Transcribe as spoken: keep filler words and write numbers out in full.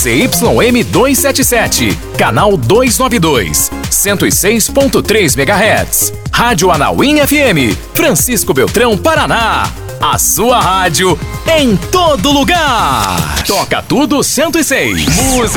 Z Y M duzentos e setenta e sete, canal duzentos e noventa e dois, cento e seis ponto três megahertz. Rádio Anauim F M, Francisco Beltrão, Paraná. A sua rádio em todo lugar. Toca Tudo cento e seis. Música